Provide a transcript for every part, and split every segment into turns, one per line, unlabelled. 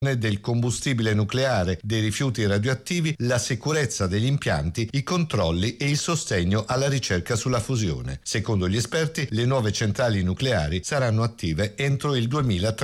del combustibile nucleare, dei rifiuti radioattivi, la sicurezza degli impianti, i controlli e il sostegno alla ricerca sulla fusione. Secondo gli esperti, le nuove centrali nucleari saranno attive entro il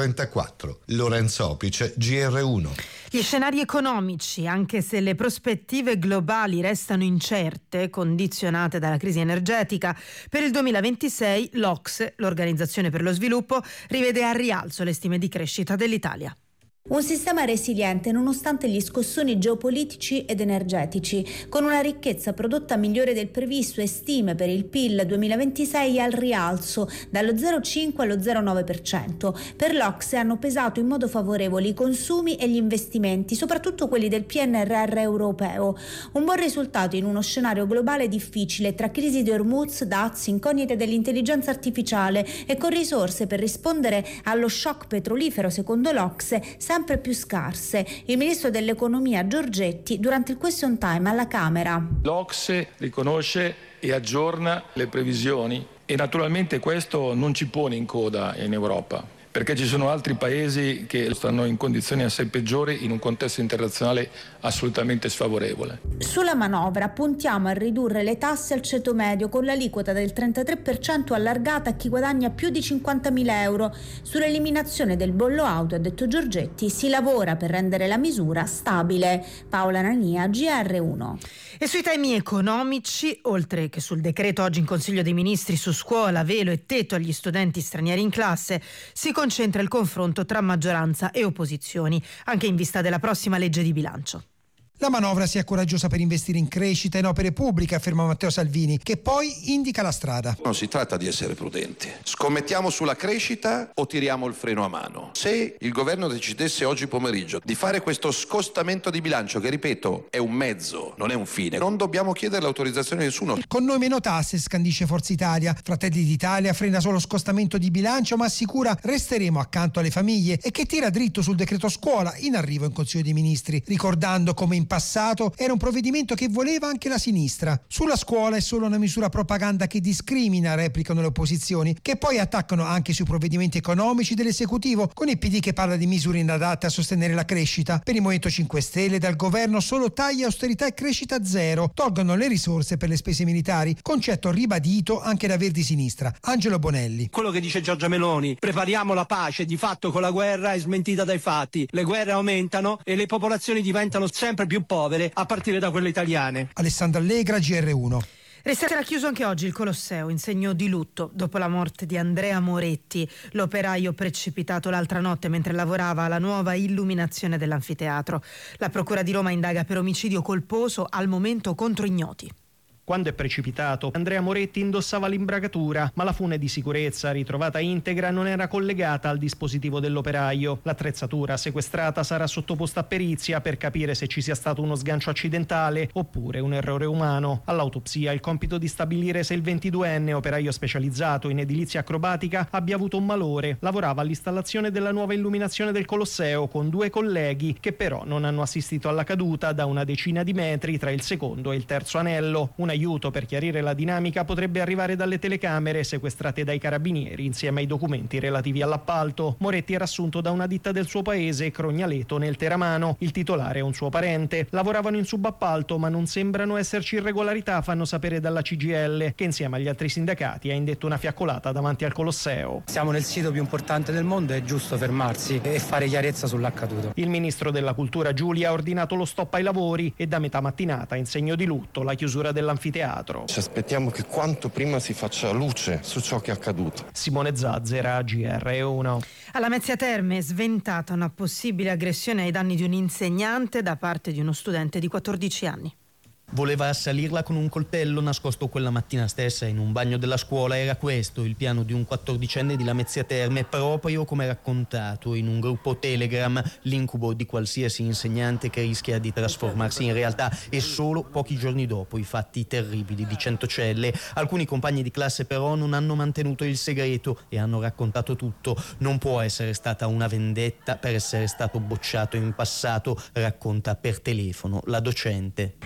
2034. Lorenzo Opice, GR1.
Gli scenari economici, anche se le prospettive globali restano incerte, condizionate dalla crisi energetica, per il 2026 l'OCSE, l'Organizzazione per lo Sviluppo, rivede a rialzo le stime di crescita dell'Italia.
Un sistema resiliente nonostante gli scossoni geopolitici ed energetici, con una ricchezza prodotta migliore del previsto e stime per il PIL 2026 al rialzo dallo 0,5 allo 0,9%. Per l'OCSE hanno pesato in modo favorevole i consumi e gli investimenti, soprattutto quelli del PNRR europeo. Un buon risultato in uno scenario globale difficile tra crisi di Hormuz, dazi, incognite dell'intelligenza artificiale e con risorse per rispondere allo shock petrolifero, secondo l'OCSE, sempre più scarse. Il ministro dell'economia Giorgetti durante il question time alla Camera.
L'OCSE riconosce e aggiorna le previsioni e naturalmente questo non ci pone in coda in Europa, perché ci sono altri paesi che stanno in condizioni assai peggiori in un contesto internazionale assolutamente sfavorevole.
Sulla manovra puntiamo a ridurre le tasse al ceto medio con l'aliquota del 33% allargata a chi guadagna più di 50.000 euro. Sull'eliminazione del bollo auto, ha detto Giorgetti, si lavora per rendere la misura stabile. Paola Nania, GR1.
E sui temi economici, oltre che sul decreto oggi in Consiglio dei Ministri su scuola, velo e tetto agli studenti stranieri in classe, si concentra il confronto tra maggioranza e opposizioni, anche in vista della prossima legge di bilancio.
La manovra sia coraggiosa per investire in crescita e in opere pubbliche, afferma Matteo Salvini, che poi indica la strada.
Non si tratta di essere prudenti. Scommettiamo sulla crescita o tiriamo il freno a mano? Se il governo decidesse oggi pomeriggio di fare questo scostamento di bilancio, che ripeto è un mezzo, non è un fine, non dobbiamo chiedere l'autorizzazione a nessuno.
Con noi meno tasse, scandisce Forza Italia. Fratelli d'Italia frena solo scostamento di bilancio, ma assicura resteremo accanto alle famiglie, e che tira dritto sul decreto scuola in arrivo in Consiglio dei Ministri, ricordando come in passato era un provvedimento che voleva anche la sinistra. Sulla scuola è solo una misura propaganda che discrimina, replicano le opposizioni, che poi attaccano anche sui provvedimenti economici dell'esecutivo, con il PD che parla di misure inadatte a sostenere la crescita. Per il Movimento 5 Stelle dal governo solo tagli, austerità e crescita zero, tolgono le risorse per le spese militari, concetto ribadito anche da Verdi Sinistra. Angelo Bonelli.
Quello che dice Giorgia Meloni, prepariamo la pace, di fatto con la guerra è smentita dai fatti. Le guerre aumentano e le popolazioni diventano sempre più povere, a partire da quelle italiane.
Alessandra Allegra, GR1.
Resterà chiuso anche oggi il Colosseo in segno di lutto dopo la morte di Andrea Moretti, l'operaio precipitato l'altra notte mentre lavorava alla nuova illuminazione dell'anfiteatro. La Procura di Roma indaga per omicidio colposo, al momento contro ignoti.
Quando è precipitato, Andrea Moretti indossava l'imbragatura, ma la fune di sicurezza, ritrovata integra, non era collegata al dispositivo dell'operaio. L'attrezzatura sequestrata sarà sottoposta a perizia per capire se ci sia stato uno sgancio accidentale oppure un errore umano. All'autopsia il compito di stabilire se il 22enne, operaio specializzato in edilizia acrobatica, abbia avuto un malore. Lavorava all'installazione della nuova illuminazione del Colosseo con 2 colleghi che però non hanno assistito alla caduta da una decina di metri tra il secondo e il terzo anello. Un aiuto per chiarire la dinamica potrebbe arrivare dalle telecamere sequestrate dai carabinieri insieme ai documenti relativi all'appalto. Moretti era assunto da una ditta del suo paese, Crognaleto nel Teramano. Il titolare è un suo parente. Lavoravano in subappalto ma non sembrano esserci irregolarità, fanno sapere dalla CGIL, che insieme agli altri sindacati ha indetto una fiaccolata davanti al Colosseo.
Siamo nel sito più importante del mondo, è giusto fermarsi e fare chiarezza sull'accaduto.
Il ministro della Cultura Giulia ha ordinato lo stop ai lavori e da metà mattinata, in segno di lutto, la chiusura dell'anfiteatro.
Ci aspettiamo che quanto prima si faccia luce su ciò che è accaduto.
Simone Zazzera, GR1.
Alla Mezzia Terme è sventata una possibile aggressione ai danni di un insegnante da parte di uno studente di 14 anni.
Voleva assalirla con un coltello nascosto quella mattina stessa in un bagno della scuola. Era questo il piano di un 14enne di Lamezia Terme, proprio come raccontato in un gruppo Telegram, l'incubo di qualsiasi insegnante che rischia di trasformarsi in realtà. E solo pochi giorni dopo i fatti terribili di Centocelle. Alcuni compagni di classe però non hanno mantenuto il segreto e hanno raccontato tutto. Non può essere stata una vendetta per essere stato bocciato in passato, racconta per telefono la docente.
Era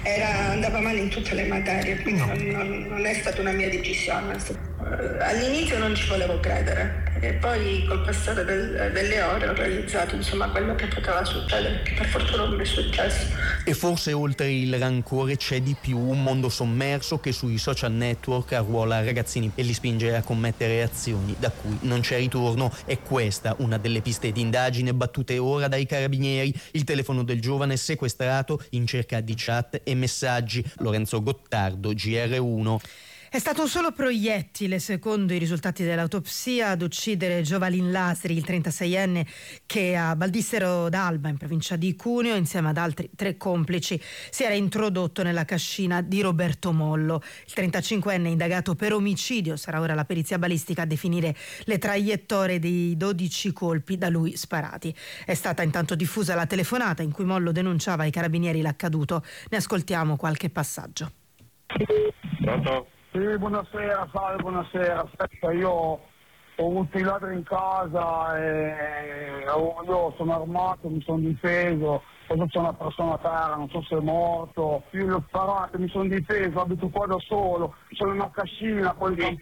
andava male in tutte le materie, quindi non è stata una mia decisione. All'inizio non ci volevo credere e poi col passare delle ore ho realizzato quello che poteva succedere, che per fortuna non è successo.
E forse oltre il rancore c'è di più, un mondo sommerso che sui social network arruola ragazzini e li spinge a commettere azioni da cui non c'è ritorno. È questa una delle piste di indagine battute ora dai carabinieri: il telefono del giovane sequestrato in cerca di chat e messaggi. Lorenzo Gottardo, GR1.
È stato un solo proiettile, secondo i risultati dell'autopsia, ad uccidere Giovalin Lasri, il 36enne, che a Baldissero d'Alba, in provincia di Cuneo, insieme ad altri 3 complici, si era introdotto nella cascina di Roberto Mollo. Il 35enne, indagato per omicidio, sarà ora la perizia balistica a definire le traiettorie dei 12 colpi da lui sparati. È stata intanto diffusa la telefonata in cui Mollo denunciava ai carabinieri l'accaduto. Ne ascoltiamo qualche passaggio.
Pronto?
Sì, buonasera, salve, buonasera. Aspetta, io ho avuto i ladri in casa e io sono armato, mi sono difeso, poi c'è una persona a terra, non so se è morto, io li ho sparati, mi sono difeso, abito qua da solo, sono in una cascina, poi
sì,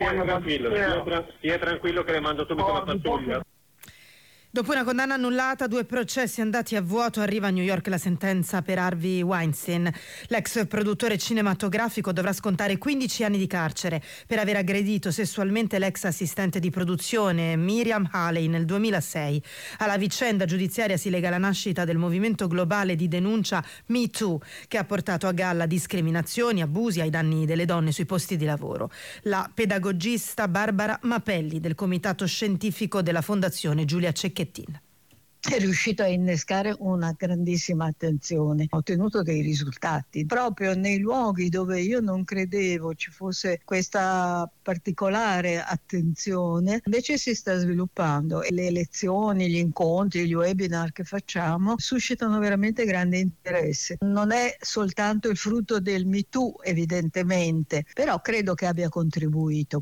stia tranquillo che le mando subito la pattuglia.
Dopo una condanna annullata, 2 processi andati a vuoto, arriva a New York la sentenza per Harvey Weinstein. L'ex produttore cinematografico dovrà scontare 15 anni di carcere per aver aggredito sessualmente l'ex assistente di produzione Miriam Haley nel 2006. Alla vicenda giudiziaria si lega la nascita del movimento globale di denuncia Me Too, che ha portato a galla discriminazioni, abusi ai danni delle donne sui posti di lavoro. La pedagogista Barbara Mapelli del comitato scientifico della Fondazione Giulia Cecchettin.
È riuscito a innescare una grandissima attenzione, ha ottenuto dei risultati proprio nei luoghi dove io non credevo ci fosse questa particolare attenzione. Invece si sta sviluppando e le lezioni, gli incontri, gli webinar che facciamo suscitano veramente grande interesse. Non è soltanto il frutto del Me Too, evidentemente, però credo che abbia contribuito.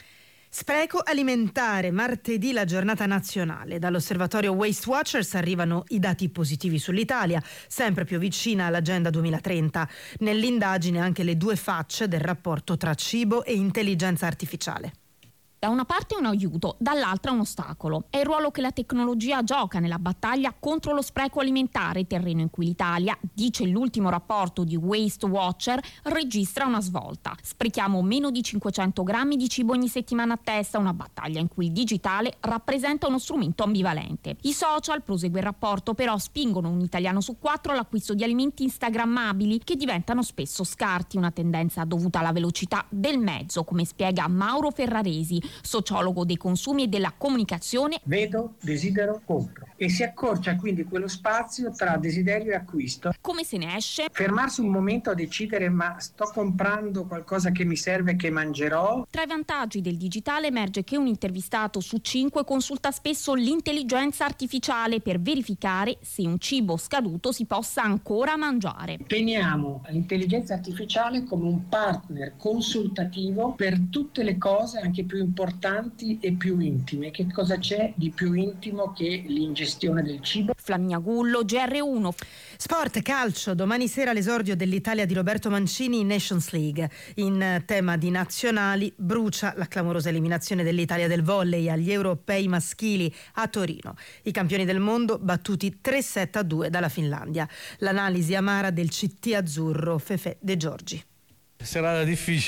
Spreco alimentare, martedì la giornata nazionale. Dall'osservatorio Waste Watchers arrivano i dati positivi sull'Italia, sempre più vicina all'Agenda 2030. Nell'indagine anche le 2 facce del rapporto tra cibo e intelligenza artificiale.
Da una parte un aiuto, dall'altra un ostacolo. È il ruolo che la tecnologia gioca nella battaglia contro lo spreco alimentare, terreno in cui l'Italia, dice l'ultimo rapporto di Waste Watcher, registra una svolta. Sprechiamo meno di 500 grammi di cibo ogni settimana a testa, una battaglia in cui il digitale rappresenta uno strumento ambivalente. I social, prosegue il rapporto, però spingono un italiano su 4 all'acquisto di alimenti instagrammabili che diventano spesso scarti, una tendenza dovuta alla velocità del mezzo, come spiega Mauro Ferraresi, sociologo dei consumi e della comunicazione.
Vedo, desidero, compro. E si accorcia quindi quello spazio tra desiderio e acquisto.
Come se ne esce?
Fermarsi un momento a decidere: ma sto comprando qualcosa che mi serve, che mangerò?
Tra i vantaggi del digitale emerge che un intervistato su 5 consulta spesso l'intelligenza artificiale per verificare se un cibo scaduto si possa ancora mangiare.
Teniamo l'intelligenza artificiale come un partner consultativo per tutte le cose anche più importanti e più intime. Che cosa c'è di più intimo che l'ingestione del cibo?
Flaminia Gullo, GR1.
Sport, calcio, domani sera l'esordio dell'Italia di Roberto Mancini in Nations League. In tema di nazionali brucia la clamorosa eliminazione dell'Italia del volley agli europei maschili a Torino. I campioni del mondo battuti 3-7-2 dalla Finlandia. L'analisi amara del CT azzurro, Fefe De Giorgi.
Sarà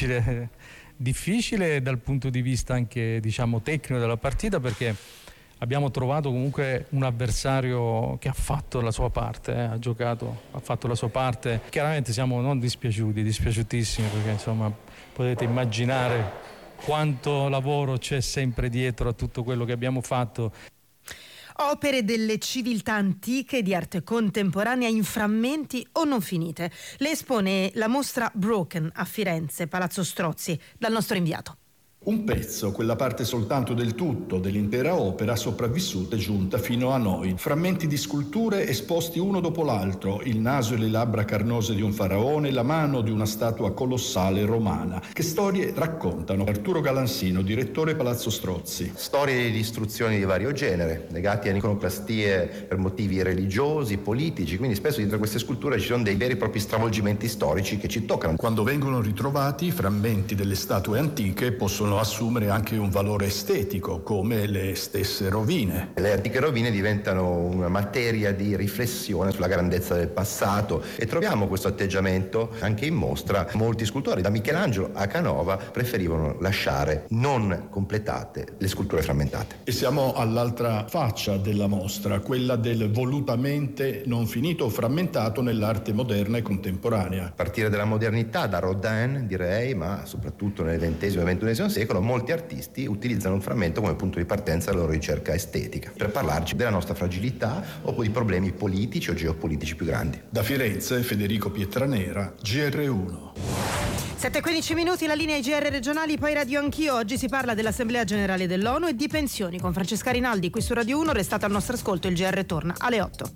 difficile dal punto di vista anche tecnico della partita, perché abbiamo trovato comunque un avversario che ha fatto la sua parte, ha fatto la sua parte. Chiaramente siamo non dispiaciutissimi, perché potete immaginare quanto lavoro c'è sempre dietro a tutto quello che abbiamo fatto.
Opere delle civiltà antiche di arte contemporanea in frammenti o non finite. Le espone la mostra Broken a Firenze, Palazzo Strozzi, dal nostro inviato.
Un pezzo, quella parte soltanto del tutto, dell'intera opera sopravvissuta e giunta fino a noi. Frammenti di sculture esposti uno dopo l'altro, il naso e le labbra carnose di un faraone, la mano di una statua colossale romana. Che storie raccontano? Arturo Galansino, direttore Palazzo Strozzi.
Storie di distruzioni di vario genere, legati a iconoclastie per motivi religiosi, politici, quindi spesso dietro queste sculture ci sono dei veri e propri stravolgimenti storici che ci toccano.
Quando vengono ritrovati, i frammenti delle statue antiche possono assumere anche un valore estetico, come le stesse rovine.
Le antiche rovine diventano una materia di riflessione sulla grandezza del passato e troviamo questo atteggiamento anche in mostra. Molti scultori, da Michelangelo a Canova, preferivano lasciare non completate le sculture frammentate.
E siamo all'altra faccia della mostra, quella del volutamente non finito o frammentato nell'arte moderna e contemporanea.
A partire dalla modernità, da Rodin direi, ma soprattutto nel XX e XXI secolo, molti artisti utilizzano un frammento come punto di partenza della loro ricerca estetica, per parlarci della nostra fragilità o di problemi politici o geopolitici più grandi.
Da Firenze, Federico Pietranera, GR1.
7:15 la linea IGR regionali, poi Radio Anch'io. Oggi si parla dell'Assemblea Generale dell'ONU e di pensioni con Francesca Rinaldi qui su Radio 1. Restate al nostro ascolto, il GR torna alle 8.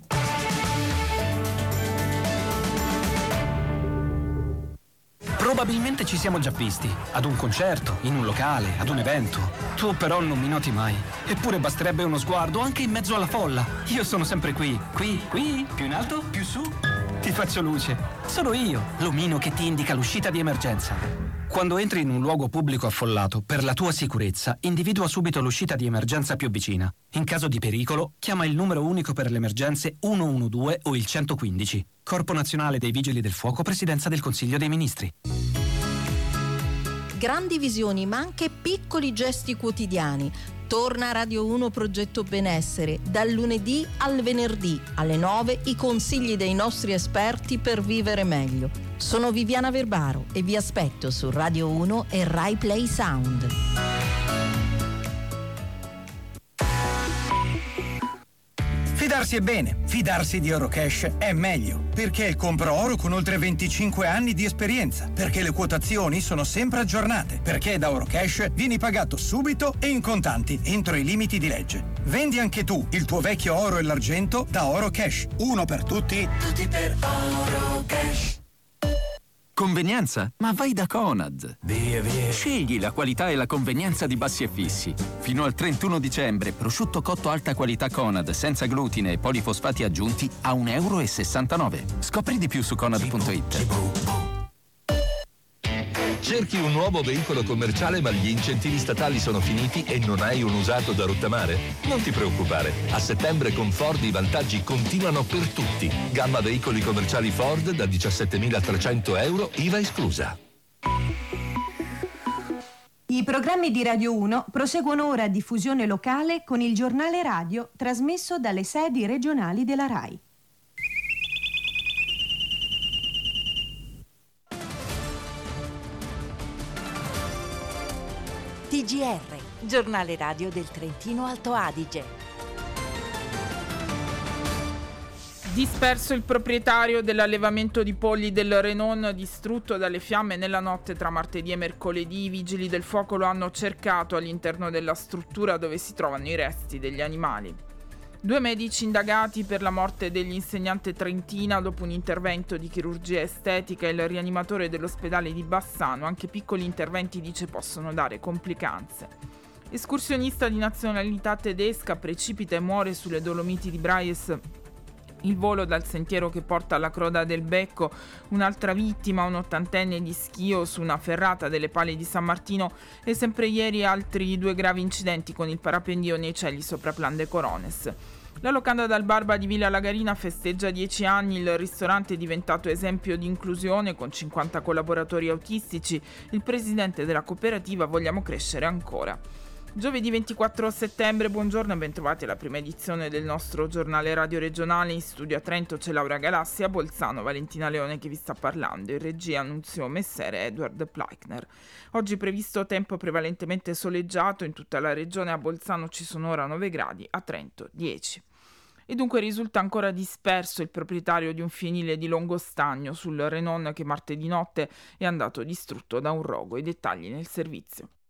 Probabilmente ci siamo già visti, ad un concerto, in un locale, ad un evento. Tu però non mi noti mai. Eppure basterebbe uno sguardo anche in mezzo alla folla. Io sono sempre qui, più in alto, più su. Ti faccio luce. Sono io, l'omino che ti indica l'uscita di emergenza. Quando entri in un luogo pubblico affollato, per la tua sicurezza, individua subito l'uscita di emergenza più vicina. In caso di pericolo, chiama il numero unico per le emergenze 112 o il 115. Corpo Nazionale dei Vigili del Fuoco, Presidenza del Consiglio dei Ministri.
Grandi visioni, ma anche piccoli gesti quotidiani. Torna Radio 1 Progetto Benessere, dal lunedì al venerdì alle 9 i consigli dei nostri esperti per vivere meglio. Sono Viviana Verbaro e vi aspetto su Radio 1 e Rai Play Sound.
Fidarsi è bene, fidarsi di Eurocash è meglio, perché è il compro oro con oltre 25 anni di esperienza, perché le quotazioni sono sempre aggiornate, perché da Eurocash vieni pagato subito e in contanti entro i limiti di legge. Vendi anche tu il tuo vecchio oro e l'argento da Eurocash. Uno per tutti, tutti per Eurocash.
Convenienza? Ma vai da Conad. Via. Scegli la qualità e la convenienza di Bassi e Fissi. Fino al 31 dicembre, prosciutto cotto alta qualità Conad, senza glutine e polifosfati aggiunti, a €1,69. Scopri di più su conad.it.
Cerchi un nuovo veicolo commerciale ma gli incentivi statali sono finiti e non hai un usato da rottamare? Non ti preoccupare, a settembre con Ford i vantaggi continuano per tutti. Gamma veicoli commerciali Ford da €17.300, IVA esclusa.
I programmi di Radio 1 proseguono ora a diffusione locale con il giornale radio trasmesso dalle sedi regionali della RAI.
TGR, giornale radio del Trentino Alto Adige.
Disperso il proprietario dell'allevamento di polli del Renon, distrutto dalle fiamme nella notte tra martedì e mercoledì. I vigili del fuoco lo hanno cercato all'interno della struttura dove si trovano i resti degli animali. 2 medici indagati per la morte dell'insegnante trentina dopo un intervento di chirurgia estetica. Il rianimatore dell'ospedale di Bassano. Anche piccoli interventi, dice, possono dare complicanze. Escursionista di nazionalità tedesca precipita e muore sulle Dolomiti di Brais. Il volo dal sentiero che porta alla Croda del Becco. Un'altra vittima, un 80enne di schio su una ferrata delle Pale di San Martino. E sempre ieri altri 2 gravi incidenti con il parapendio nei cieli sopra Plan de Corones. La locanda dal Barba di Villa Lagarina festeggia 10 anni. Il ristorante è diventato esempio di inclusione con 50 collaboratori autistici. Il presidente della cooperativa Vogliamo Crescere Ancora. Giovedì 24 settembre, buongiorno e bentrovati alla prima edizione del nostro giornale radio regionale. In studio a Trento c'è Laura Galassi, a Bolzano Valentina Leone che vi sta parlando, in regia Annunzio Messere e Edward Pleichner. Oggi previsto tempo prevalentemente soleggiato in tutta la regione, a Bolzano ci sono ora 9 gradi, a Trento 10. E dunque risulta ancora disperso il proprietario di un fienile di Longostagno sul Renon che martedì notte è andato distrutto da un rogo. I dettagli nel servizio.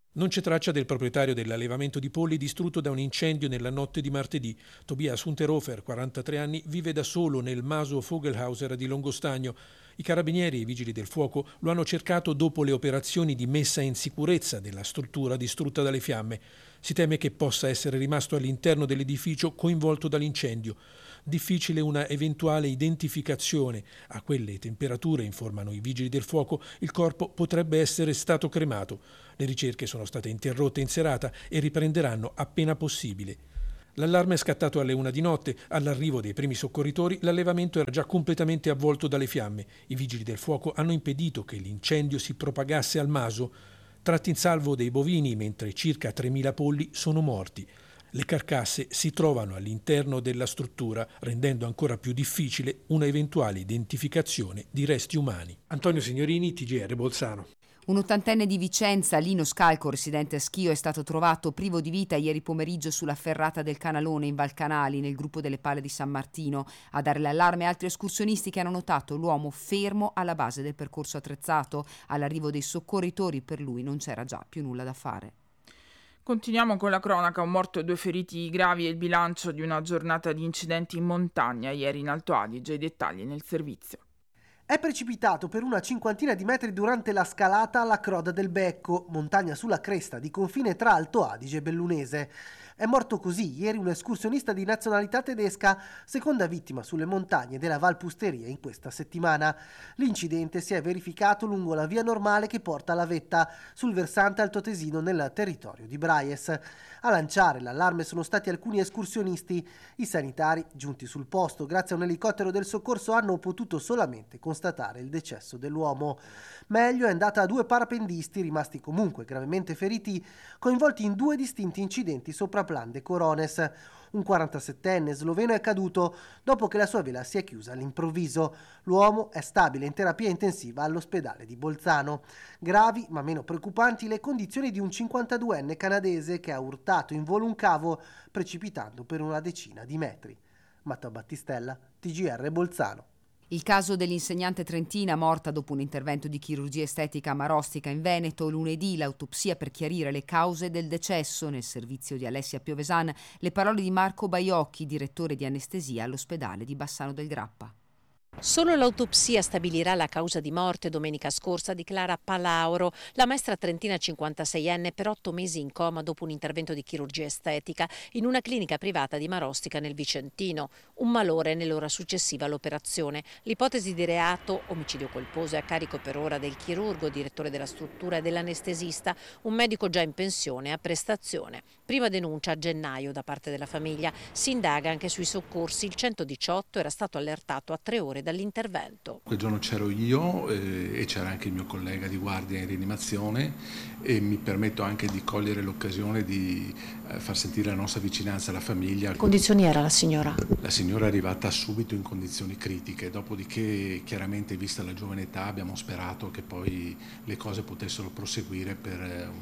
Non c'è traccia del proprietario dell'allevamento di polli distrutto da un incendio nella notte di martedì. Tobias Unterhofer, 43 anni, vive da solo nel maso Vogelhauser di Longostagno. I carabinieri e i vigili del fuoco lo hanno cercato dopo le operazioni di messa in sicurezza della struttura distrutta dalle fiamme. Si teme che possa essere rimasto all'interno dell'edificio coinvolto dall'incendio. Difficile una eventuale identificazione. A quelle temperature, informano i vigili del fuoco, il corpo potrebbe essere stato cremato. Le ricerche sono state interrotte in serata e riprenderanno appena possibile. L'allarme è scattato alle 1 di notte. All'arrivo dei primi soccorritori l'allevamento era già completamente avvolto dalle fiamme. I vigili del fuoco hanno impedito che l'incendio si propagasse al maso. Tratti in salvo dei bovini, mentre circa 3.000 polli sono morti. Le carcasse si trovano all'interno della struttura, rendendo ancora più difficile una eventuale identificazione di resti umani. Antonio Signorini, TGR Bolzano.
Un ottantenne di Vicenza, Lino Scalco, residente a Schio, è stato trovato privo di vita ieri pomeriggio sulla ferrata del Canalone in Valcanali, nel gruppo delle Pale di San Martino. A dare l'allarme altri escursionisti che hanno notato l'uomo fermo alla base del percorso attrezzato. All'arrivo dei soccorritori per lui non c'era già più nulla da fare.
Continuiamo con la cronaca. Un morto e 2 feriti gravi è il bilancio di una giornata di incidenti in montagna ieri in Alto Adige. I dettagli nel servizio.
È precipitato per una 50 di metri durante la scalata alla Croda del Becco, montagna sulla cresta di confine tra Alto Adige e Bellunese. È morto così ieri un escursionista di nazionalità tedesca, seconda vittima sulle montagne della Val Pusteria in questa settimana. L'incidente si è verificato lungo la via normale che porta alla vetta, sul versante altoatesino nel territorio di Braies. A lanciare l'allarme sono stati alcuni escursionisti. I sanitari, giunti sul posto grazie a un elicottero del soccorso, hanno potuto solamente constatare il decesso dell'uomo. Meglio è andata a 2 parapendisti, rimasti comunque gravemente feriti, coinvolti in 2 distinti incidenti sopra Plan de Corones. Un 47enne sloveno è caduto dopo che la sua vela si è chiusa all'improvviso. L'uomo è stabile in terapia intensiva all'ospedale di Bolzano. Gravi, ma meno preoccupanti, le condizioni di un 52enne canadese che ha urtato in volo un cavo, precipitando per una decina di metri. Matteo Battistella, TGR Bolzano.
Il caso dell'insegnante trentina morta dopo un intervento di chirurgia estetica a Marostica in Veneto. Lunedì l'autopsia per chiarire le cause del decesso. Nel servizio di Alessia Piovesan le parole di Marco Baiocchi, direttore di anestesia all'ospedale di Bassano del Grappa.
Solo l'autopsia stabilirà la causa di morte domenica scorsa di Clara Palauro, la maestra trentina 56enne per 8 mesi in coma dopo un intervento di chirurgia estetica in una clinica privata di Marostica nel Vicentino. Un malore nell'ora successiva all'operazione. L'ipotesi di reato, omicidio colposo, è a carico per ora del chirurgo, direttore della struttura e dell'anestesista, un medico già in pensione a prestazione. Prima denuncia a gennaio da parte della famiglia. Si indaga anche sui soccorsi. Il 118 era stato allertato a 3 ore dall'intervento.
Quel giorno c'ero io e c'era anche il mio collega di guardia in rianimazione e mi permetto anche di cogliere l'occasione di far sentire la nostra vicinanza alla famiglia.
Che condizioni era la signora?
La signora è arrivata subito in condizioni critiche, dopodiché chiaramente vista la giovane età abbiamo sperato che poi le cose potessero proseguire per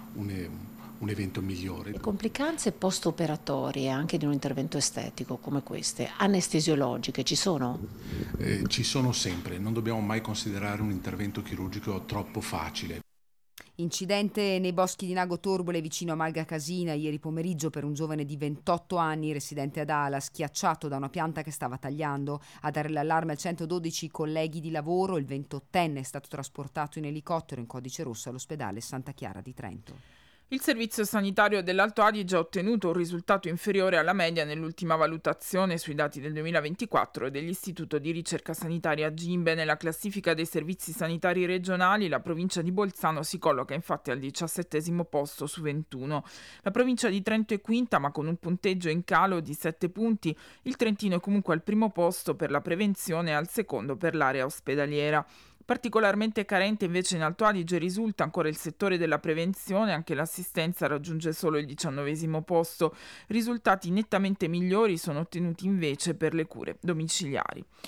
un evento migliore.
Le complicanze post-operatorie anche di un intervento estetico come queste, anestesiologiche, ci sono?
Ci sono sempre, non dobbiamo mai considerare un intervento chirurgico troppo facile.
Incidente nei boschi di Nago Torbole vicino a Malga Casina ieri pomeriggio per un giovane di 28 anni residente ad Ala, schiacciato da una pianta che stava tagliando. A dare l'allarme al 112 i colleghi di lavoro. Il 28enne è stato trasportato in elicottero in codice rosso all'ospedale Santa Chiara di Trento.
Il servizio sanitario dell'Alto Adige ha ottenuto un risultato inferiore alla media nell'ultima valutazione sui dati del 2024 dell'Istituto di Ricerca Sanitaria Gimbe. Nella classifica dei servizi sanitari regionali la provincia di Bolzano si colloca infatti al 17° posto su 21. La provincia di Trento è quinta, ma con un punteggio in calo di 7 punti. Il Trentino è comunque al primo posto per la prevenzione e al secondo per l'area ospedaliera. Particolarmente carente invece in Alto Adige risulta ancora il settore della prevenzione, anche l'assistenza raggiunge solo il 19° posto. Risultati nettamente migliori sono ottenuti invece per le cure domiciliari.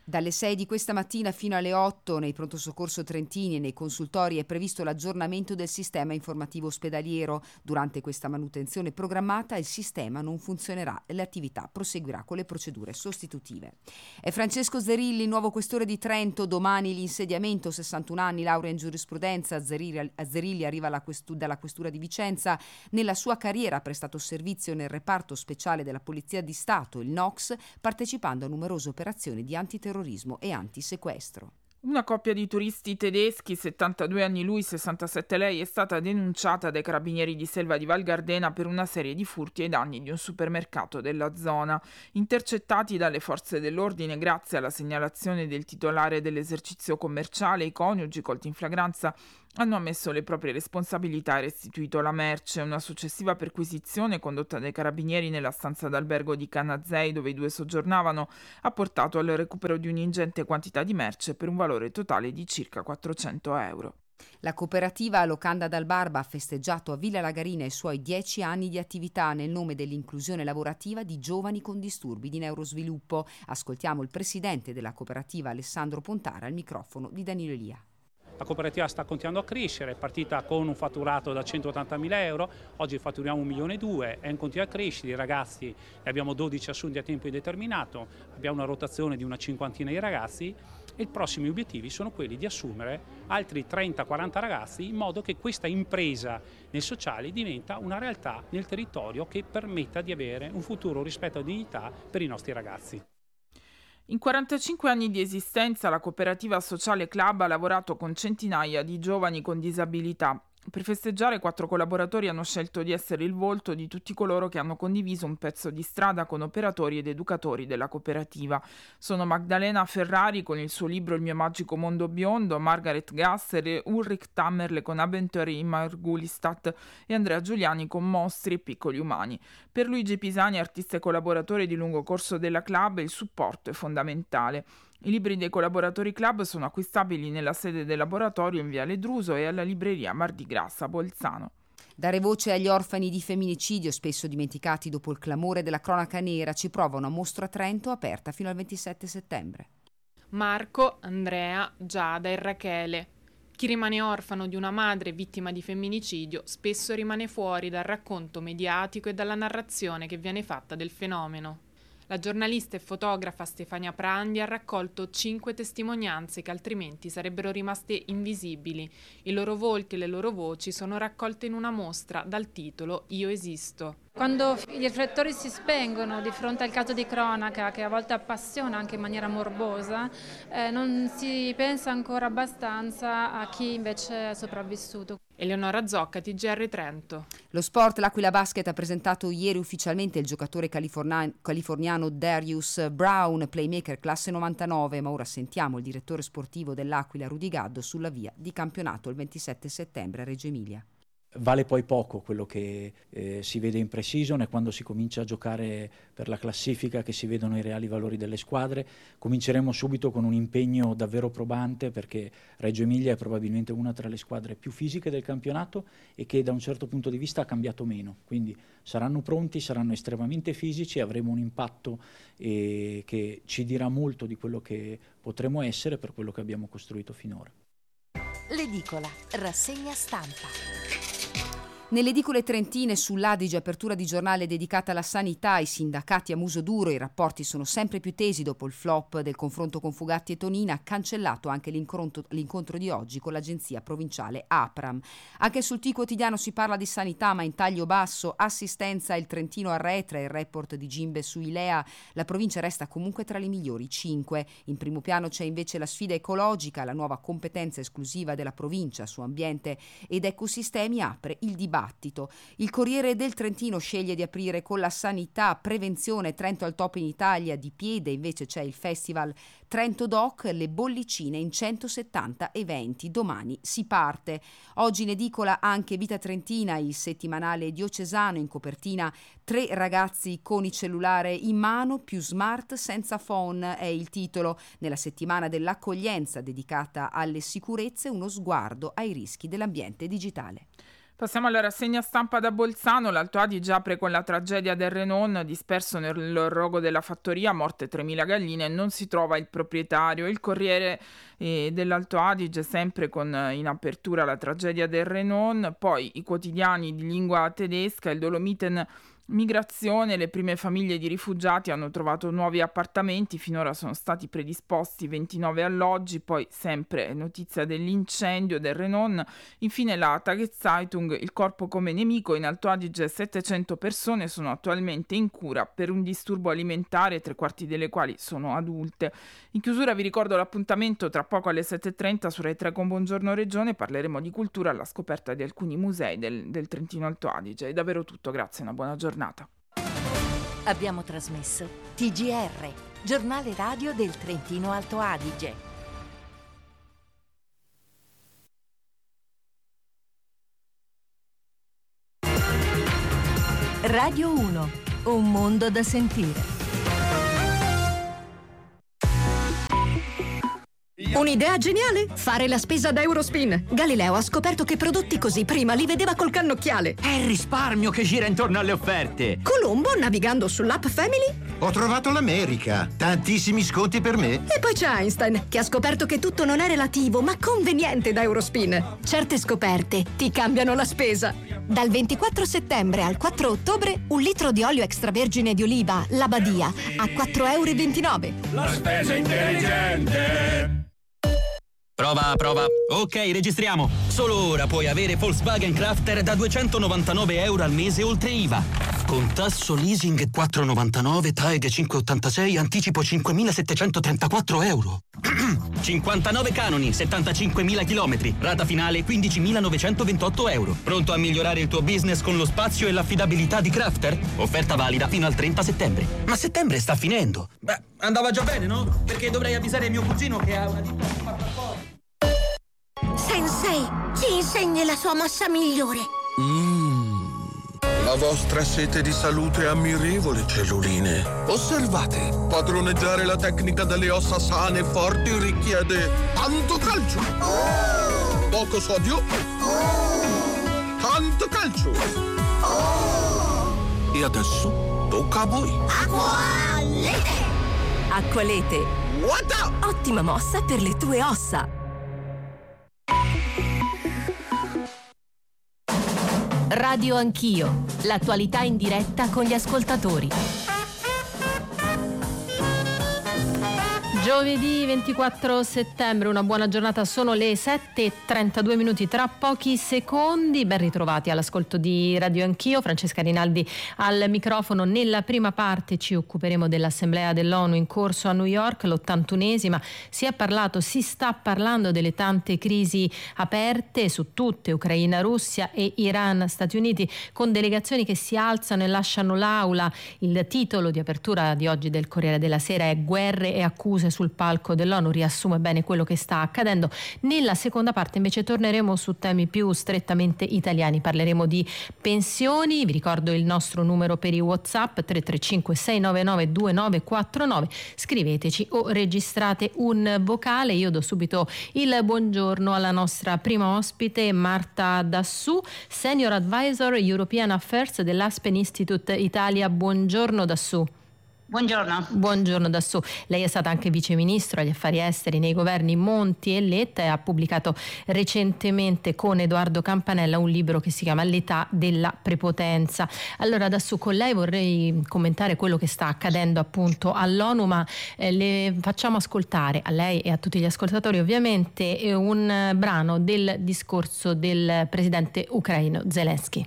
Dalle 6 di questa mattina fino alle 8 nei pronto soccorso trentini e nei consultori è previsto l'aggiornamento del sistema informativo ospedaliero. Durante questa manutenzione programmata il sistema non funzionerà e l'attività proseguirà con le procedure sostitutive. È Francesco Zerilli, nuovo questore di Trento. Domani l'insediamento, 61 anni, laurea in giurisprudenza. Zerilli arriva dalla questura di Vicenza. Nella sua carriera ha prestato servizio nel reparto speciale della Polizia di Stato, il NOX, partecipando a numerose operazioni di antiterrorismo e antisequestro.
Una coppia di turisti tedeschi, 72 anni lui, 67 lei, è stata denunciata dai carabinieri di Selva di Val Gardena per una serie di furti ai danni di un supermercato della zona. Intercettati dalle forze dell'ordine grazie alla segnalazione del titolare dell'esercizio commerciale, i coniugi, colti in flagranza, hanno ammesso le proprie responsabilità e restituito la merce. Una successiva perquisizione condotta dai carabinieri nella stanza d'albergo di Canazei, dove i due soggiornavano, ha portato al recupero di un'ingente quantità di merce per un valore totale di circa 400 euro.
La cooperativa Locanda dal Barba ha festeggiato a Villa Lagarina i suoi 10 anni di attività nel nome dell'inclusione lavorativa di giovani con disturbi di neurosviluppo. Ascoltiamo il presidente della cooperativa Alessandro Pontara al microfono di Danilo Elia.
La cooperativa sta continuando a crescere, è partita con un fatturato da 180.000 euro, oggi fatturiamo 1,2 milioni e continua a crescere. I ragazzi, abbiamo 12 assunti a tempo indeterminato, abbiamo una rotazione di una cinquantina di ragazzi e i prossimi obiettivi sono quelli di assumere altri 30-40 ragazzi in modo che questa impresa nel sociale diventa una realtà nel territorio che permetta di avere un futuro rispetto a dignità per i nostri ragazzi.
In 45 anni di esistenza la cooperativa Sociale Club ha lavorato con centinaia di giovani con disabilità. Per festeggiare 4 collaboratori hanno scelto di essere il volto di tutti coloro che hanno condiviso un pezzo di strada con operatori ed educatori della cooperativa. Sono Magdalena Ferrari con il suo libro Il mio magico mondo biondo, Margaret Gasser e Ulrich Tammerle con Abenteuer in Margulistat e Andrea Giuliani con Mostri e piccoli umani. Per Luigi Pisani, artista e collaboratore di lungo corso della club, il supporto è fondamentale. I libri dei collaboratori club sono acquistabili nella sede del laboratorio in Viale Druso e alla libreria Mardi Gras a Bolzano.
Dare voce agli orfani di femminicidio, spesso dimenticati dopo il clamore della cronaca nera, ci prova una mostra a Trento aperta fino al 27 settembre.
Marco, Andrea, Giada e Rachele. Chi rimane orfano di una madre vittima di femminicidio spesso rimane fuori dal racconto mediatico e dalla narrazione che viene fatta del fenomeno. La giornalista e fotografa Stefania Prandi ha raccolto 5 testimonianze che altrimenti sarebbero rimaste invisibili. I loro volti e le loro voci sono raccolte in una mostra dal titolo Io esisto.
Quando i riflettori si spengono di fronte al caso di cronaca, che a volte appassiona anche in maniera morbosa, non si pensa ancora abbastanza a chi invece è sopravvissuto.
Eleonora Zocca, TGR Trento.
Lo sport, l'Aquila Basket ha presentato ieri ufficialmente il giocatore californiano Darius Brown, playmaker classe 99, ma ora sentiamo il direttore sportivo dell'Aquila Rudy Gaddo sulla via di campionato il 27 settembre a Reggio Emilia.
Vale poi poco quello che si vede in pre-season e quando si comincia a giocare per la classifica che si vedono i reali valori delle squadre. Cominceremo subito con un impegno davvero probante perché Reggio Emilia è probabilmente una tra le squadre più fisiche del campionato e che da un certo punto di vista ha cambiato meno, quindi saranno pronti, saranno estremamente fisici e avremo un impatto che ci dirà molto di quello che potremo essere per quello che abbiamo costruito finora.
L'edicola, rassegna stampa.
Nelle edicole trentine sull'Adige, apertura di giornale dedicata alla sanità, i sindacati a muso duro, i rapporti sono sempre più tesi dopo il flop del confronto con Fugatti e Tonina, cancellato anche l'incontro di oggi con l'agenzia provinciale APRAM. Anche sul T quotidiano si parla di sanità ma in taglio basso, assistenza, il Trentino arretra, il report di Gimbe su Ilea, la provincia resta comunque tra le migliori 5. In primo piano c'è invece la sfida ecologica, la nuova competenza esclusiva della provincia su ambiente ed ecosistemi apre il dibattito. Il Corriere del Trentino sceglie di aprire con la sanità, prevenzione, Trento al top in Italia, di piede invece c'è il festival Trento Doc, le bollicine in 170 eventi, domani si parte. Oggi in edicola anche Vita Trentina, il settimanale diocesano, in copertina 3 ragazzi con il cellulare in mano, più smart senza phone è il titolo. Nella settimana dell'accoglienza dedicata alle sicurezze, uno sguardo ai rischi dell'ambiente digitale.
Passiamo alla rassegna stampa da Bolzano. L'Alto Adige apre con la tragedia del Renon, disperso nel rogo della fattoria, morte 3.000 galline, non si trova il proprietario. Il Corriere dell'Alto Adige, sempre in apertura la tragedia del Renon, poi i quotidiani di lingua tedesca, il Dolomiten Migrazione, le prime famiglie di rifugiati hanno trovato nuovi appartamenti, finora sono stati predisposti 29 alloggi, poi sempre notizia dell'incendio del Renon. Infine la Tageszeitung, il corpo come nemico, in Alto Adige 700 persone sono attualmente in cura per un disturbo alimentare, 3/4 delle quali sono adulte. In chiusura vi ricordo l'appuntamento tra poco alle 7.30 su Rai 3 con Buongiorno Regione, parleremo di cultura alla scoperta di alcuni musei del Trentino Alto Adige. È davvero tutto, grazie, una buona giornata.
Abbiamo trasmesso TGR, giornale radio del Trentino Alto Adige. Radio 1, un mondo da sentire.
Un'idea geniale? Fare la spesa da Eurospin. Galileo ha scoperto che prodotti così prima li vedeva col cannocchiale.
È il risparmio che gira intorno alle offerte.
Colombo, navigando sull'app Family,
ho trovato l'America. Tantissimi sconti per me.
E poi c'è Einstein, che ha scoperto che tutto non è relativo, ma conveniente da Eurospin. Certe scoperte ti cambiano la spesa. Dal 24 settembre al 4 ottobre, 1 litro di olio extravergine di oliva, La Badia, a 4,29 €.
La spesa intelligente. Prova. Ok, registriamo. Solo ora puoi avere Volkswagen Crafter da 299 € al mese oltre IVA. Con tasso leasing 4,99, TAEG 5,86, anticipo 5.734 €. 59 canoni, 75.000 chilometri, rata finale 15.928 €. Pronto a migliorare il tuo business con lo spazio e l'affidabilità di Crafter? Offerta valida fino al 30 settembre. Ma settembre sta finendo. Beh, andava già bene, no? Perché dovrei avvisare mio cugino che ha una ditta di portafoglio.
Sensei, ci insegni la sua mossa migliore.
La vostra sete di salute è ammirevole, celluline. Osservate, padroneggiare la tecnica delle ossa sane e forti richiede tanto calcio, poco sodio, tanto calcio. E adesso tocca a voi.
Acqualete!
Acqualete.
What?
Ottima mossa per le tue ossa.
Radio Anch'io, l'attualità in diretta con gli ascoltatori. Giovedì 24 settembre, una buona giornata, sono le 7:32 minuti, tra pochi secondi. Ben ritrovati all'ascolto di Radio Anch'io, Francesca Rinaldi al microfono. Nella prima parte ci occuperemo dell'Assemblea dell'ONU in corso a New York, l'81esima. Si sta parlando delle tante crisi aperte su tutte, Ucraina, Russia e Iran, Stati Uniti, con delegazioni che si alzano e lasciano l'aula. Il titolo di apertura di oggi del Corriere della Sera è Guerre e accuse sul palco dell'ONU, riassume bene quello che sta accadendo. Nella seconda parte invece torneremo su temi più strettamente italiani, parleremo di pensioni. Vi ricordo il nostro numero per i WhatsApp 335 699 2949, scriveteci o registrate un vocale. Io do subito il buongiorno alla nostra prima ospite, Marta Dassù, Senior Advisor European Affairs dell'Aspen Institute Italia. Buongiorno Dassù.
Buongiorno.
Buongiorno Dassù. Lei è stata anche viceministro agli affari esteri nei governi Monti e Letta e ha pubblicato recentemente con Edoardo Campanella un libro che si chiama L'età della prepotenza. Allora Dassù, con lei vorrei commentare quello che sta accadendo appunto all'ONU, ma le facciamo ascoltare a lei e a tutti gli ascoltatori ovviamente un brano del discorso del presidente ucraino Zelensky.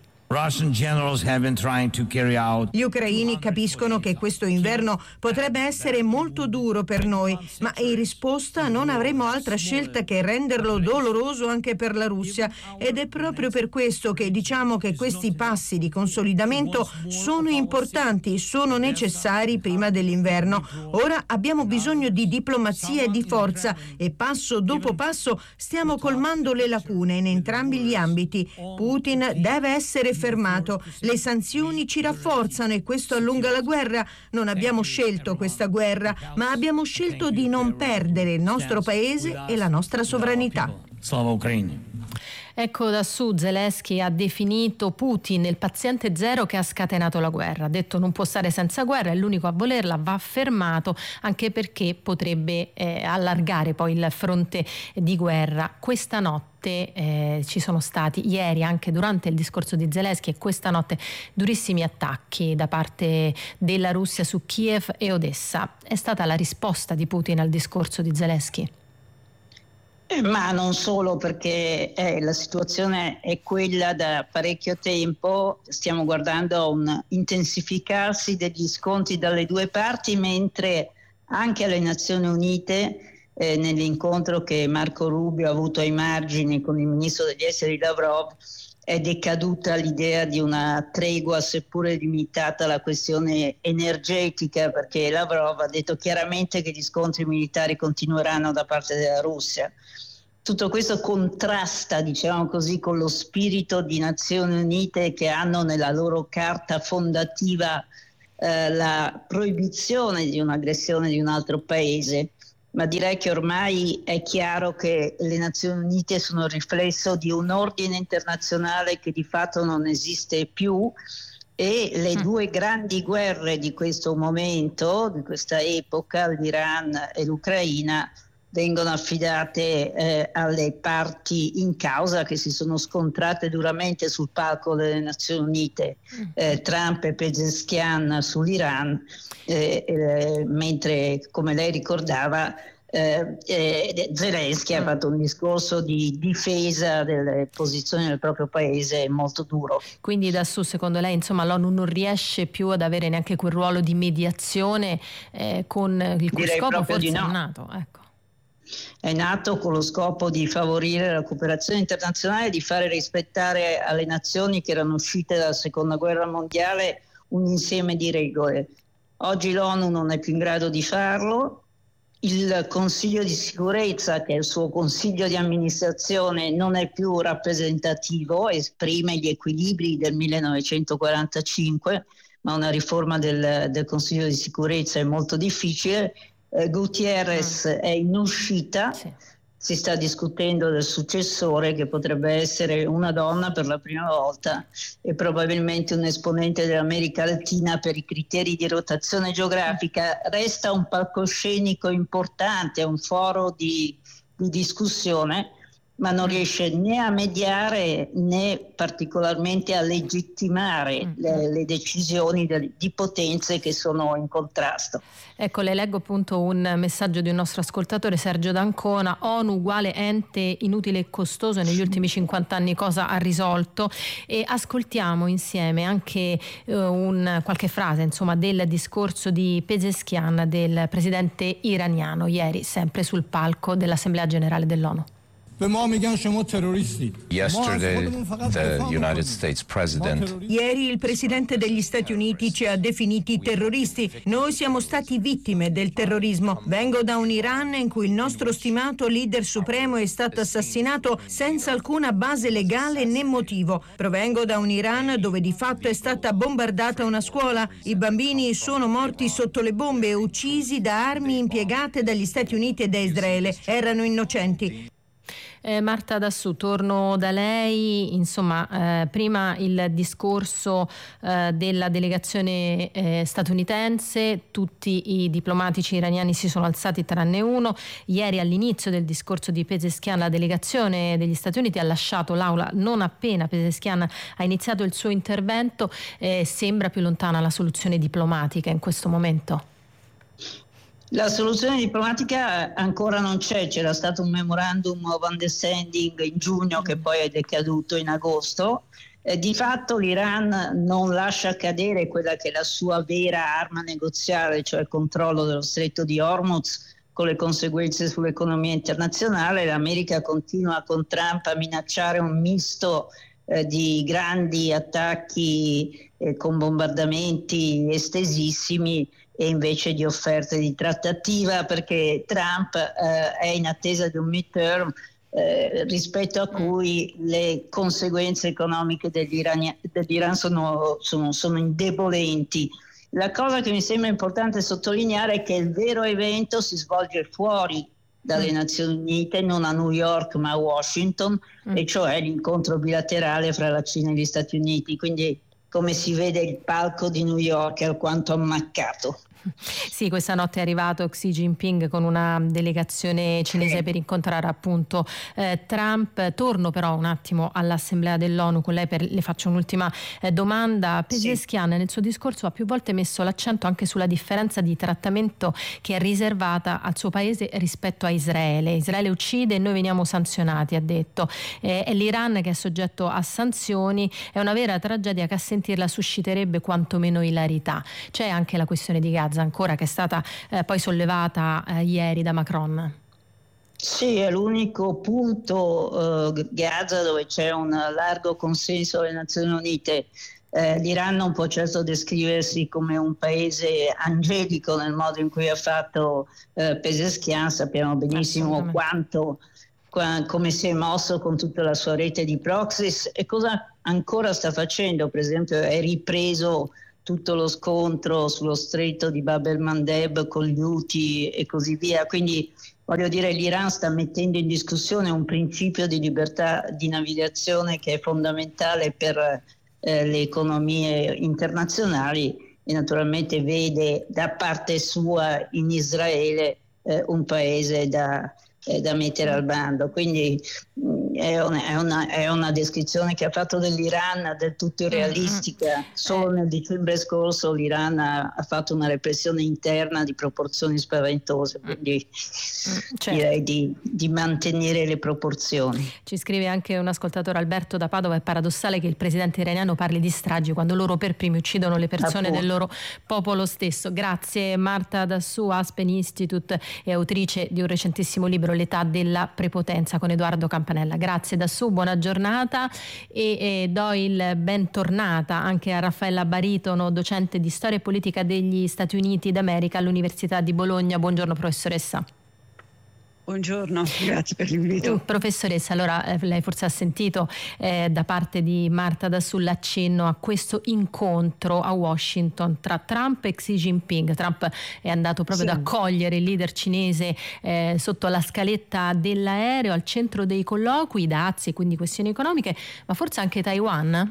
Gli ucraini capiscono che questo inverno potrebbe essere molto duro per noi, ma in risposta non avremo altra scelta che renderlo doloroso anche per la Russia, ed è proprio per questo che diciamo che questi passi di consolidamento sono importanti, sono necessari prima dell'inverno. Ora abbiamo bisogno di diplomazia e di forza e passo dopo passo stiamo colmando le lacune in entrambi gli ambiti. Putin deve essere fermato. Le sanzioni ci rafforzano e questo allunga la guerra. Non abbiamo scelto questa guerra, ma abbiamo scelto di non perdere il nostro paese e la nostra sovranità.
Slava Ucraina.
Ecco, da su Zelensky ha definito Putin il paziente zero che ha scatenato la guerra. Ha detto non può stare senza guerra, è l'unico a volerla, va fermato, anche perché potrebbe allargare poi il fronte di guerra. Questa notte ci sono stati, ieri anche durante il discorso di Zelensky e questa notte, durissimi attacchi da parte della Russia su Kiev e Odessa. È stata la risposta di Putin al discorso di Zelensky?
Ma non solo, perché la situazione è quella da parecchio tempo. Stiamo guardando un intensificarsi degli scontri dalle due parti, mentre anche alle Nazioni Unite, nell'incontro che Marco Rubio ha avuto ai margini con il ministro degli esteri Lavrov, è decaduta l'idea di una tregua, seppure limitata alla questione energetica, perché Lavrov ha detto chiaramente che gli scontri militari continueranno da parte della Russia. Tutto questo contrasta, diciamo così, con lo spirito di Nazioni Unite, che hanno nella loro carta fondativa la proibizione di un'aggressione di un altro paese. Ma direi che ormai è chiaro che le Nazioni Unite sono il riflesso di un ordine internazionale che di fatto non esiste più, e le due grandi guerre di questo momento, di questa epoca, l'Iran e l'Ucraina, vengono affidate alle parti in causa che si sono scontrate duramente sul palco delle Nazioni Unite, Trump e Pezeshkian sull'Iran, mentre, come lei ricordava, Zelensky ha fatto un discorso di difesa delle posizioni del proprio paese molto duro.
Quindi da su, secondo lei, insomma, l'ONU non riesce più ad avere neanche quel ruolo di mediazione con il cui scopo forse è nato? Ecco.
È nato con lo scopo di favorire la cooperazione internazionale, di fare rispettare alle nazioni che erano uscite dalla seconda guerra mondiale un insieme di regole. Oggi l'ONU non è più in grado di farlo, il Consiglio di sicurezza, che è il suo consiglio di amministrazione, non è più rappresentativo, esprime gli equilibri del 1945, ma una riforma del Consiglio di sicurezza è molto difficile. Guterres è in uscita, si sta discutendo del successore, che potrebbe essere una donna per la prima volta e probabilmente un esponente dell'America Latina per i criteri di rotazione geografica. Resta un palcoscenico importante, un foro di discussione, ma non riesce né a mediare né particolarmente a legittimare le decisioni di potenze che sono in contrasto.
Ecco, le leggo appunto un messaggio di un nostro ascoltatore, Sergio D'Ancona. ONU uguale ente inutile e costoso, negli ultimi 50 anni cosa ha risolto? E ascoltiamo insieme anche qualche frase, insomma, del discorso di Pezeshkian, del presidente iraniano, ieri sempre sul palco dell'Assemblea Generale dell'ONU.
Ieri il presidente degli Stati Uniti ci ha definiti terroristi. Noi siamo stati vittime del terrorismo. Vengo da un Iran in cui il nostro stimato leader supremo è stato assassinato senza alcuna base legale né motivo. Provengo da un Iran dove di fatto è stata bombardata una scuola. I bambini sono morti sotto le bombe e uccisi da armi impiegate dagli Stati Uniti e da Israele. Erano innocenti.
Marta Dassù, torno da lei. Insomma, prima il discorso della delegazione statunitense, tutti i diplomatici iraniani si sono alzati tranne uno. Ieri all'inizio del discorso di Pezeshkian la delegazione degli Stati Uniti ha lasciato l'aula non appena Pezeshkian ha iniziato il suo intervento. Sembra più lontana la soluzione diplomatica in questo momento?
La soluzione diplomatica ancora non c'era stato un memorandum of understanding in giugno che poi è decaduto in agosto. Di fatto l'Iran non lascia cadere quella che è la sua vera arma negoziale, cioè il controllo dello stretto di Hormuz, con le conseguenze sull'economia internazionale. L'America continua con Trump a minacciare un misto di grandi attacchi con bombardamenti estesissimi, e invece di offerte di trattativa, perché Trump è in attesa di un midterm rispetto a cui le conseguenze economiche dell'Iran sono indebolenti. La cosa che mi sembra importante sottolineare è che il vero evento si svolge fuori dalle Nazioni Unite, non a New York ma a Washington, e cioè l'incontro bilaterale fra la Cina e gli Stati Uniti. Quindi, come si vede, il palco di New York è alquanto ammaccato.
Sì, questa notte è arrivato Xi Jinping con una delegazione cinese per incontrare appunto Trump. Torno però un attimo all'Assemblea dell'ONU con lei, le faccio un'ultima domanda. Pezeshkian nel suo discorso ha più volte messo l'accento anche sulla differenza di trattamento che è riservata al suo paese rispetto a Israele. Israele uccide e noi veniamo sanzionati, ha detto. È l'Iran che è soggetto a sanzioni, è una vera tragedia che a sentirla susciterebbe quantomeno ilarità. C'è anche la questione di Gaza ancora, che è stata poi sollevata ieri da Macron.
Sì, è l'unico punto, Gaza, dove c'è un largo consenso alle Nazioni Unite. L'Iran non può certo descriversi come un paese angelico nel modo in cui ha fatto Pezeshkian. Sappiamo benissimo come si è mosso con tutta la sua rete di proxies e cosa ancora sta facendo. Per esempio, è ripreso tutto lo scontro sullo stretto di Bab el-Mandeb con gli Houthi e così via. Quindi, voglio dire, l'Iran sta mettendo in discussione un principio di libertà di navigazione che è fondamentale per le economie internazionali, e naturalmente vede da parte sua in Israele un paese da mettere al bando. Quindi è una descrizione che ha fatto dell'Iran del tutto irrealistica. Solo nel dicembre scorso l'Iran ha fatto una repressione interna di proporzioni spaventose, quindi direi di mantenere le proporzioni.
Ci scrive anche un ascoltatore, Alberto da Padova: è paradossale che il presidente iraniano parli di stragi quando loro per primi uccidono le persone del loro popolo stesso. Grazie Marta Dassù, Aspen Institute e autrice di un recentissimo libro, L'età della prepotenza, con Edoardo Campanella. Grazie Dassù, buona giornata e do il bentornata anche a Raffaella Baritono, docente di storia e politica degli Stati Uniti d'America all'Università di Bologna. Buongiorno professoressa.
Buongiorno, grazie per l'invito.
Professoressa, allora lei forse ha sentito da parte di Marta Dassù l'accenno a questo incontro a Washington tra Trump e Xi Jinping. Trump è andato proprio ad accogliere il leader cinese sotto la scaletta dell'aereo, al centro dei colloqui, dazi e quindi questioni economiche, ma forse anche Taiwan?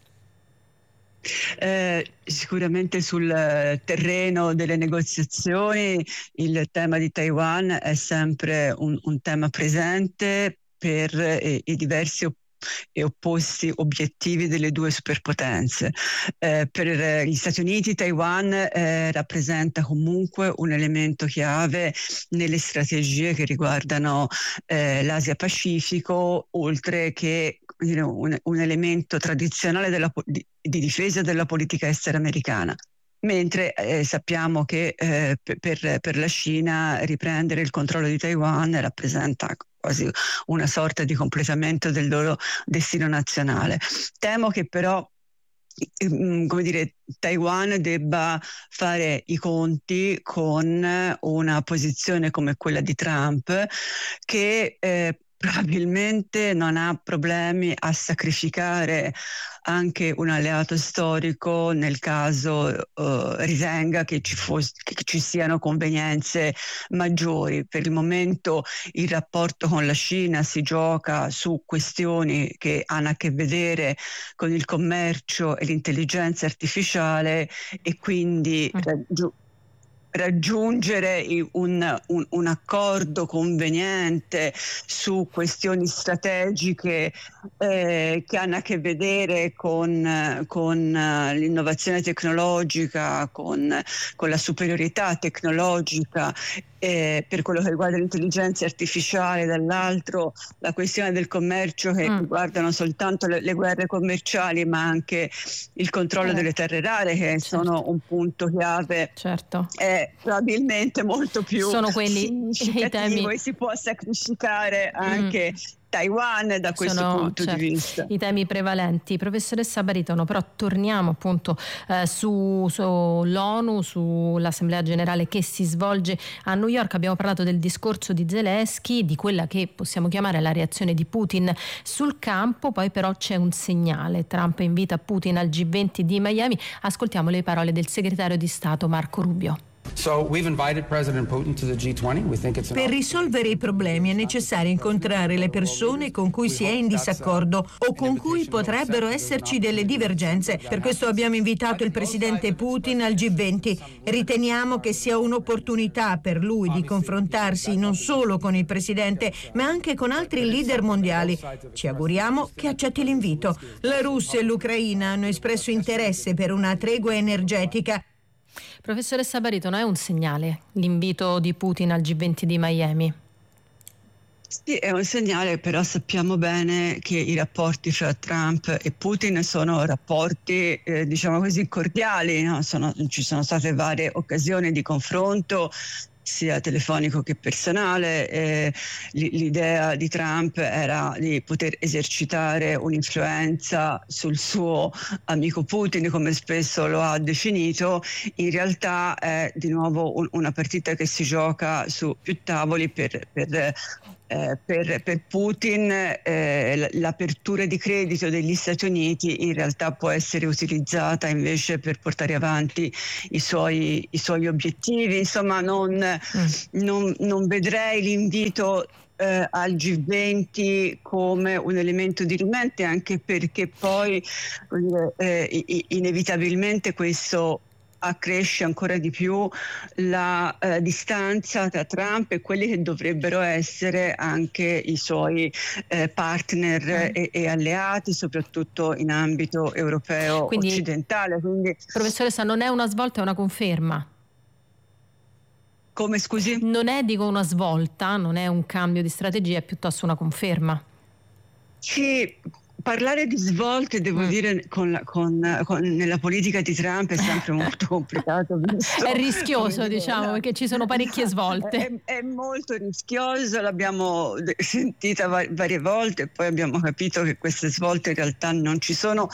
Sicuramente sul terreno delle negoziazioni il tema di Taiwan è sempre un tema presente per i diversi e opposti obiettivi delle due superpotenze. Per gli Stati Uniti Taiwan rappresenta comunque un elemento chiave nelle strategie che riguardano l'Asia Pacifico, oltre che un elemento tradizionale di difesa della politica estera americana. Mentre sappiamo che per la Cina riprendere il controllo di Taiwan rappresenta quasi una sorta di completamento del loro destino nazionale. Temo che però Taiwan debba fare i conti con una posizione come quella di Trump, che probabilmente non ha problemi a sacrificare anche un alleato storico nel caso ritenga che ci siano convenienze maggiori. Per il momento il rapporto con la Cina si gioca su questioni che hanno a che vedere con il commercio e l'intelligenza artificiale, e quindi raggiungere un accordo conveniente su questioni strategiche che hanno a che vedere con l'innovazione tecnologica, con la superiorità tecnologica, per quello che riguarda l'intelligenza artificiale, dall'altro la questione del commercio, che riguarda non soltanto le guerre commerciali ma anche il controllo delle terre rare, che sono un punto chiave. Probabilmente molto più
sono quelli
significativo e si può sacrificare anche Taiwan da questo punto di vista.
I temi prevalenti. Professoressa Baritono, però torniamo appunto sull'ONU, sull'Assemblea Generale che si svolge a New York. Abbiamo parlato del discorso di Zelensky, di quella che possiamo chiamare la reazione di Putin sul campo, poi però c'è un segnale. Trump invita Putin al G20 di Miami. Ascoltiamo le parole del segretario di Stato Marco Rubio.
Per risolvere i problemi è necessario incontrare le persone con cui si è in disaccordo o con cui potrebbero esserci delle divergenze. Per questo abbiamo invitato il presidente Putin al G20. Riteniamo che sia un'opportunità per lui di confrontarsi non solo con il presidente, ma anche con altri leader mondiali. Ci auguriamo che accetti l'invito. La Russia e l'Ucraina hanno espresso interesse per una tregua energetica.
Professoressa Baritono, è un segnale l'invito di Putin al G20 di Miami?
Sì, è un segnale, però sappiamo bene che i rapporti fra Trump e Putin sono rapporti, diciamo così, cordiali, no? Ci sono state varie occasioni di confronto, sia telefonico che personale. L'idea di Trump era di poter esercitare un'influenza sul suo amico Putin, come spesso lo ha definito. In realtà è di nuovo una partita che si gioca su più tavoli. Per Putin l'apertura di credito degli Stati Uniti in realtà può essere utilizzata invece per portare avanti i suoi obiettivi. Insomma, non vedrei l'invito al G20 come un elemento dirimente, anche perché poi inevitabilmente questo accresce ancora di più la distanza tra Trump e quelli che dovrebbero essere anche i suoi partner e alleati, soprattutto in ambito europeo. Quindi, occidentale. Quindi,
professoressa, non è una svolta, è una conferma?
Come, scusi?
Non è, dico, una svolta, non è un cambio di strategia, è piuttosto una conferma.
Sì. Parlare di svolte, devo dire, nella politica di Trump è sempre molto complicato.
È rischioso, diciamo, perché ci sono parecchie svolte.
È molto rischioso, l'abbiamo sentita varie volte e poi abbiamo capito che queste svolte in realtà non ci sono,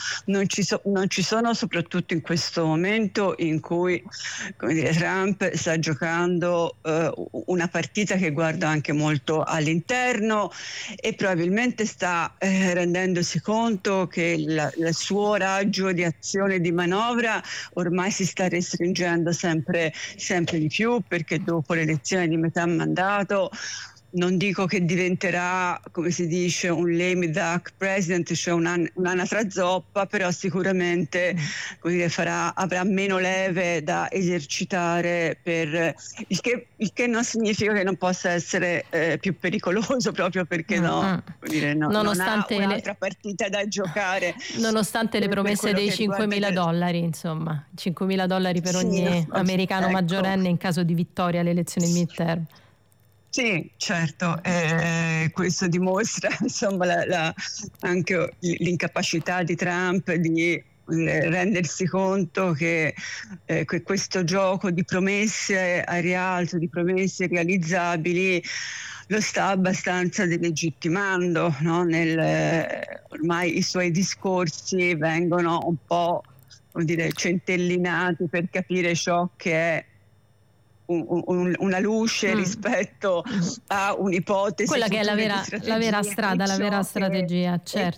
soprattutto in questo momento in cui, come dire, Trump sta giocando una partita che guarda anche molto all'interno e probabilmente sta rendendosi conto che il suo raggio di azione di manovra ormai si sta restringendo sempre di più, perché dopo l'elezione di metà mandato non dico che diventerà, come si dice, un lame duck president, cioè un'anatra zoppa, però sicuramente, come dire, avrà meno leve da esercitare, il che non significa che non possa essere più pericoloso, proprio perché nonostante non ha un'altra partita da giocare.
Nonostante le promesse dei $5.000, insomma, $5.000 per ogni americano maggiorenne in caso di vittoria alle elezioni midterm.
Sì, certo, questo dimostra insomma anche l'incapacità di Trump di rendersi conto che questo gioco di promesse a rialzo, di promesse realizzabili, lo sta abbastanza delegittimando, no? Ormai i suoi discorsi vengono un po', come dire, centellinati per capire ciò che è una luce rispetto a un'ipotesi,
quella che è la vera strada, la vera strategia, certo.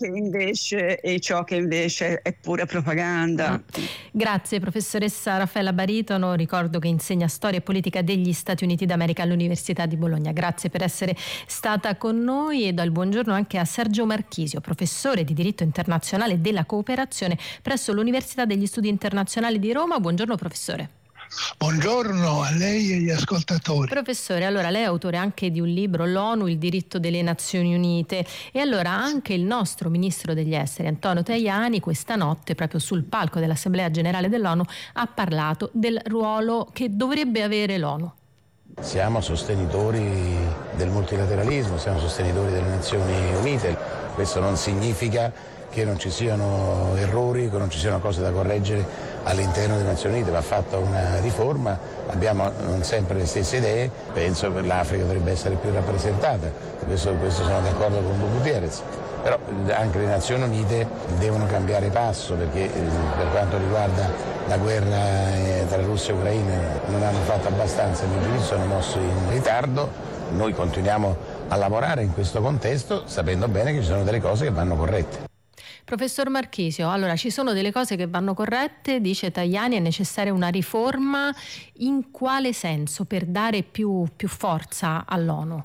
E ciò che invece è pura propaganda.
Grazie professoressa Raffaella Baritono, ricordo che insegna storia e politica degli Stati Uniti d'America all'Università di Bologna. Grazie per essere stata con noi e do il buongiorno anche a Sergio Marchisio, professore di diritto internazionale e della cooperazione presso l'Università degli Studi Internazionali di Roma. Buongiorno professore.
Buongiorno a lei e agli ascoltatori.
Professore, allora lei è autore anche di un libro, l'ONU, il diritto delle Nazioni Unite, e allora anche il nostro ministro degli esteri Antonio Tajani questa notte proprio sul palco dell'Assemblea Generale dell'ONU ha parlato del ruolo che dovrebbe avere l'ONU.
Siamo sostenitori del multilateralismo, siamo sostenitori delle Nazioni Unite. Questo non significa che non ci siano errori, che non ci siano cose da correggere all'interno delle Nazioni Unite. Va fatta una riforma, abbiamo non sempre le stesse idee, penso che l'Africa dovrebbe essere più rappresentata, questo sono d'accordo con Gutierrez, però anche le Nazioni Unite devono cambiare passo, perché per quanto riguarda la guerra tra Russia e Ucraina non hanno fatto abbastanza, i giudizi sono mossi in ritardo. Noi continuiamo a lavorare in questo contesto sapendo bene che ci sono delle cose che vanno corrette.
Professor Marchisio, allora ci sono delle cose che vanno corrette, dice Tajani, è necessaria una riforma. In quale senso? Per dare più forza all'ONU?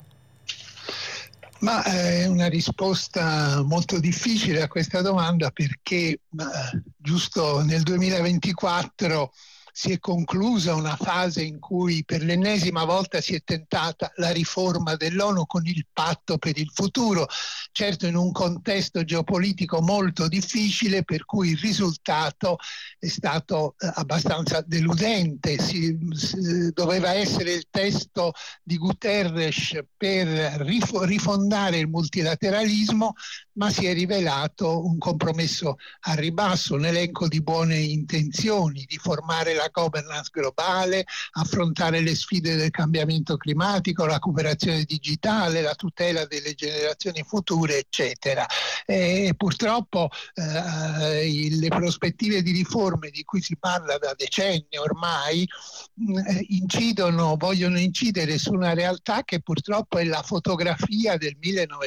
Ma è una risposta molto difficile a questa domanda, perché giusto nel 2024 si è conclusa una fase in cui per l'ennesima volta si è tentata la riforma dell'ONU con il patto per il futuro, certo in un contesto geopolitico molto difficile, per cui il risultato è stato abbastanza deludente. Doveva essere il testo di Guterres per rifondare il multilateralismo, ma si è rivelato un compromesso a ribasso, un elenco di buone intenzioni, di formare la governance globale, affrontare le sfide del cambiamento climatico, la cooperazione digitale, la tutela delle generazioni future, eccetera. E purtroppo le prospettive di riforme di cui si parla da decenni ormai vogliono incidere su una realtà che purtroppo è la fotografia del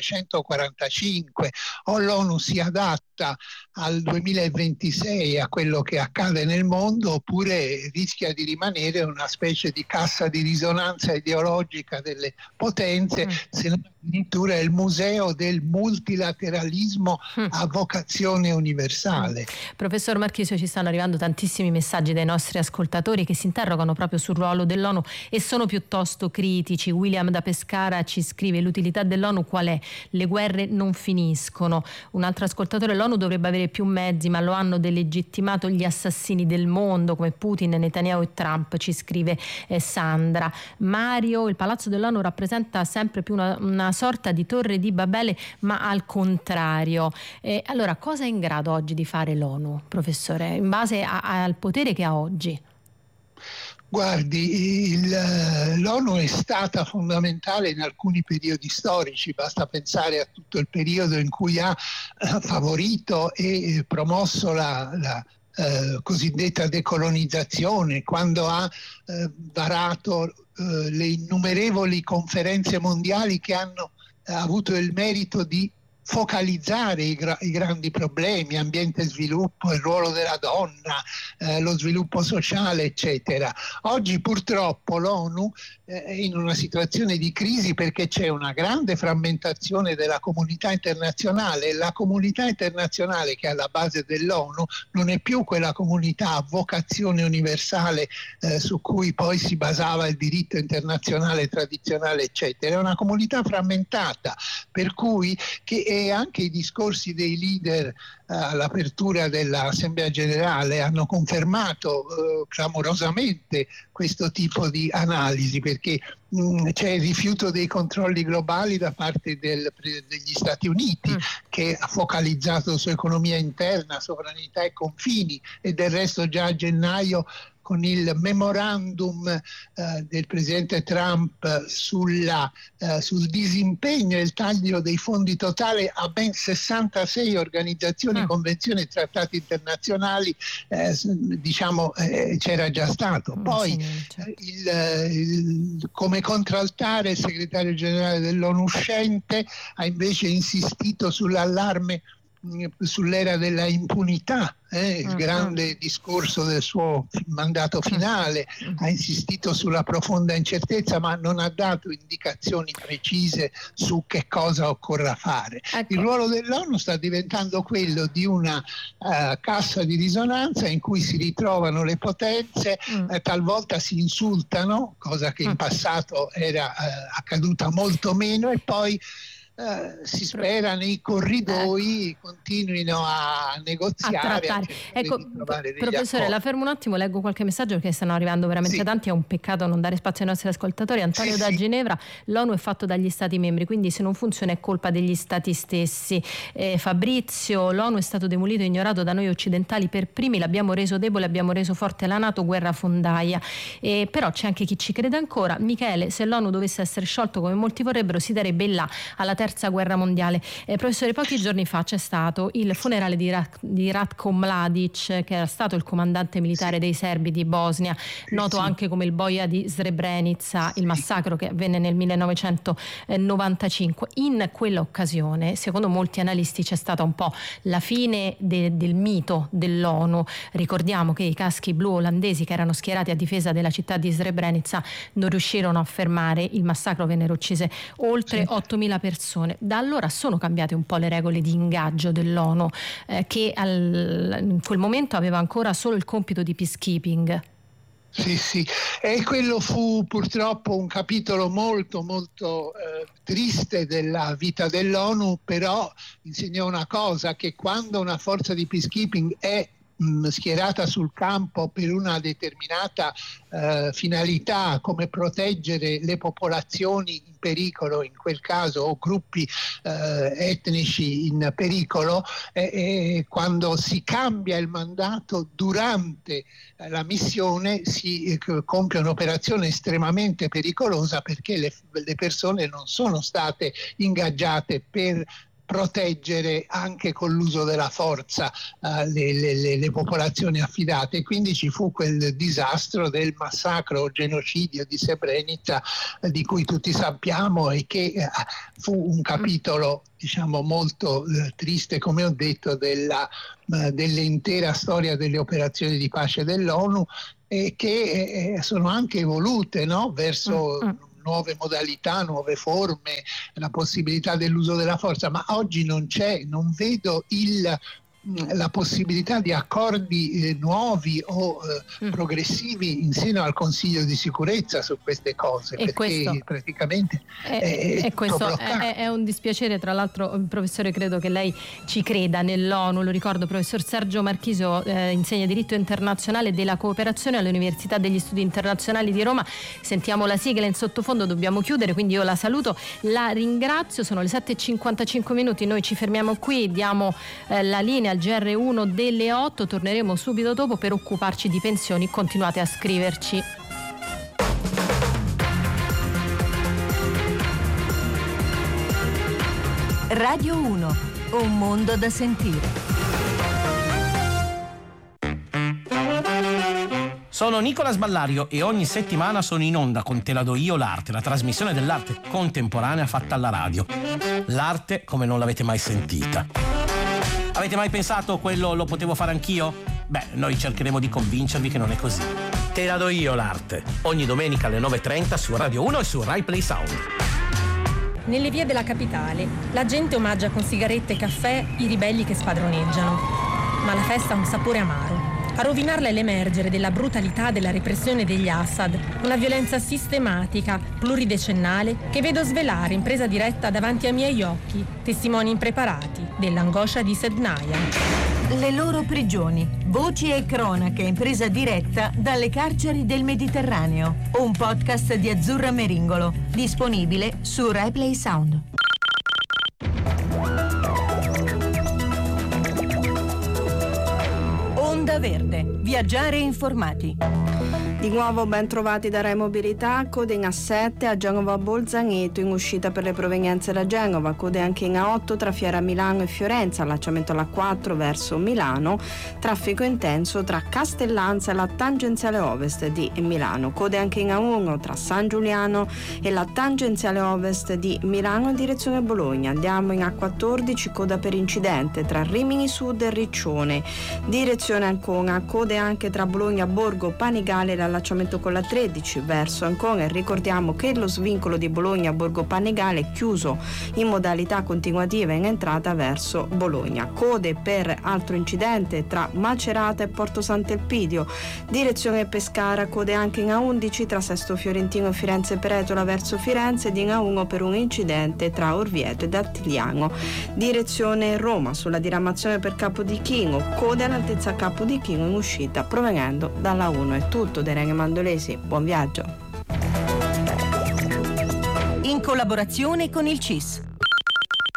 1945. O l'ONU si adatta al 2026 a quello che accade nel mondo, oppure rischia di rimanere una specie di cassa di risonanza ideologica delle potenze, se non addirittura il museo del multilateralismo a vocazione universale.
Professor Marchisio, ci stanno arrivando tantissimi messaggi dai nostri ascoltatori che si interrogano proprio sul ruolo dell'ONU e sono piuttosto critici. William da Pescara ci scrive: l'utilità dell'ONU qual è? Le guerre non finiscono. Un altro ascoltatore: l'ONU dovrebbe avere più mezzi, ma lo hanno delegittimato gli assassini del mondo come Putin, Netanyahu e Trump, ci scrive Sandra. Mario: il palazzo dell'ONU rappresenta sempre più una sorta di torre di Babele, ma al contrario. Allora, cosa è in grado oggi di fare l'ONU, professore, in base al potere che ha oggi?
Guardi, l'ONU è stata fondamentale in alcuni periodi storici, basta pensare a tutto il periodo in cui ha favorito e promosso la cosiddetta decolonizzazione, quando ha varato le innumerevoli conferenze mondiali che hanno avuto il merito di focalizzare i grandi problemi, ambiente e sviluppo, il ruolo della donna, lo sviluppo sociale, eccetera. Oggi purtroppo l'ONU è in una situazione di crisi perché c'è una grande frammentazione della comunità internazionale. La comunità internazionale che è alla base dell'ONU non è più quella comunità a vocazione universale su cui poi si basava il diritto internazionale tradizionale, eccetera. È una comunità frammentata, per cui e anche i discorsi dei leader all'apertura dell'Assemblea Generale hanno confermato clamorosamente questo tipo di analisi, perché c'è il rifiuto dei controlli globali da parte degli Stati Uniti, che ha focalizzato su economia interna, sovranità e confini, e del resto già a gennaio con il memorandum del presidente Trump sul disimpegno e il taglio dei fondi totali a ben 66 organizzazioni, convenzioni e trattati internazionali, c'era già stato. Poi come contraltare il segretario generale dell'ONU uscente ha invece insistito sull'allarme sull'era della impunità, il grande discorso del suo mandato finale, ha insistito sulla profonda incertezza, ma non ha dato indicazioni precise su che cosa occorra fare. Ecco. Il ruolo dell'ONU sta diventando quello di una cassa di risonanza in cui si ritrovano le potenze, talvolta si insultano, cosa che in passato era accaduta molto meno, e poi si spera nei corridoi continuino a negoziare, a
professore,
accordi.
la fermo un attimo, leggo qualche messaggio perché stanno arrivando veramente tanti, è un peccato non dare spazio ai nostri ascoltatori. Antonio da Ginevra: l'ONU è fatto dagli stati membri, quindi se non funziona è colpa degli stati stessi. Fabrizio: l'ONU è stato demolito e ignorato da noi occidentali per primi, l'abbiamo reso debole, abbiamo reso forte la NATO, guerra fondaia. Però c'è anche chi ci crede ancora. Michele: se l'ONU dovesse essere sciolto come molti vorrebbero, si darebbe là alla terza terza guerra mondiale. Professore, pochi giorni fa c'è stato il funerale di Ratko Mladic, che era stato il comandante militare dei serbi di Bosnia, noto anche come il boia di Srebrenica, il massacro che avvenne nel 1995. In quell'occasione, secondo molti analisti, c'è stata un po' la fine del mito dell'ONU. Ricordiamo che i caschi blu olandesi, che erano schierati a difesa della città di Srebrenica, non riuscirono a fermare il massacro, vennero uccise oltre 8.000 persone. Da allora sono cambiate un po' le regole di ingaggio dell'ONU, che in quel momento aveva ancora solo il compito di peacekeeping.
Sì, e quello fu purtroppo un capitolo molto triste della vita dell'ONU, però insegnò una cosa, che quando una forza di peacekeeping è schierata sul campo per una determinata finalità, come proteggere le popolazioni in pericolo, in quel caso, o gruppi etnici in pericolo, quando si cambia il mandato durante la missione si compie un'operazione estremamente pericolosa, perché le persone non sono state ingaggiate per proteggere anche con l'uso della forza le popolazioni affidate. Quindi ci fu quel disastro del massacro o genocidio di Srebrenica, di cui tutti sappiamo, e che fu un capitolo, diciamo, molto triste, come ho detto, dell'intera storia delle operazioni di pace dell'ONU, e che sono anche evolute, no? Verso nuove modalità, nuove forme, la possibilità dell'uso della forza, ma oggi non vedo la possibilità di accordi nuovi o progressivi in seno al Consiglio di sicurezza su queste cose,
e
perché praticamente
questo è un dispiacere. Tra l'altro, professore, credo che lei ci creda nell'ONU. Lo ricordo, professor Sergio Marchisio insegna diritto internazionale della cooperazione all'Università degli Studi Internazionali di Roma. Sentiamo la sigla in sottofondo, dobbiamo chiudere, quindi io la saluto, la ringrazio. Sono le 7:55 minuti, noi ci fermiamo qui, diamo la linea al GR1 delle 8, torneremo subito dopo per occuparci di pensioni. Continuate a scriverci.
Radio 1, un mondo da sentire.
Sono Nicola Sballario e ogni settimana sono in onda con Te la do io l'arte, la trasmissione dell'arte contemporanea fatta alla radio. L'arte come non l'avete mai sentita. Avete mai pensato quello lo potevo fare anch'io? Beh, noi cercheremo di convincervi che non è così. Te la do io l'arte, ogni domenica alle 9:30 su Radio 1 e su Rai Play Sound.
Nelle vie della capitale, la gente omaggia con sigarette e caffè i ribelli che spadroneggiano. Ma la festa ha un sapore amaro. A rovinarla è l'emergere della brutalità della repressione degli Assad, una violenza sistematica, pluridecennale, che vedo svelare in presa diretta davanti ai miei occhi, testimoni impreparati dell'angoscia di Sednaia.
Le loro prigioni, voci e cronache in presa diretta dalle carceri del Mediterraneo. Un podcast di Azzurra Meringolo, disponibile su Rai Play Sound. Onda Verde, viaggiare informati.
Di nuovo ben trovati da Rai Mobilità, code in A7 a Genova Bolzaneto in uscita per le provenienze da Genova, code anche in A8 tra Fiera Milano e Fiorenza, allacciamento alla 4 verso Milano, traffico intenso tra Castellanza e la tangenziale ovest di Milano, code anche in A1 tra San Giuliano e la tangenziale ovest di Milano in direzione Bologna. Andiamo in A14, coda per incidente tra Rimini Sud e Riccione, direzione Ancona, code anche tra Bologna Borgo Panigale e allacciamento con la 13 verso Ancona, e ricordiamo che lo svincolo di Bologna Borgo Panigale è chiuso in modalità continuativa in entrata verso Bologna. Code per altro incidente tra Macerata e Porto Sant'Elpidio, direzione Pescara, code anche in A11 tra Sesto Fiorentino e Firenze Peretola verso Firenze, ed in A1 per un incidente tra Orvieto ed Attigliano, direzione Roma. Sulla diramazione per Capodichino, code all'altezza Capodichino in uscita provenendo dalla 1. È tutto da Irene Mandolesi, buon viaggio.
In collaborazione con il CIS.